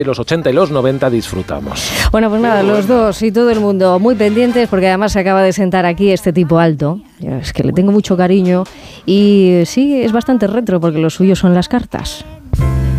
los 80 y los 90 disfrutamos. Bueno, pues nada, los dos y todo el mundo muy pendientes porque además se acaba de sentar aquí este tipo alto. Es que le tengo mucho cariño y sí, es bastante retro porque lo suyo son las cartas.